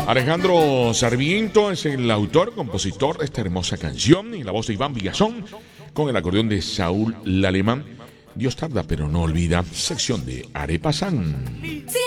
Alejandro Sarmiento es el autor, compositor de esta hermosa canción, y la voz de Iván Villazón, con el acordeón de Saúl Lalemán. Dios tarda pero no olvida, sección de Arepa San. Sí.